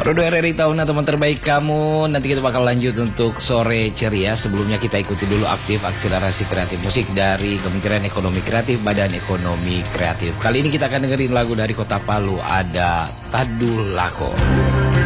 Rodo RRI Tahun teman terbaik kamu. Nanti kita bakal lanjut untuk sore ceria. Sebelumnya kita ikuti dulu aktif akselerasi kreatif musik dari Kementerian Ekonomi Kreatif, Badan Ekonomi Kreatif. Kali ini kita akan dengerin lagu dari Kota Palu, ada Tadulako.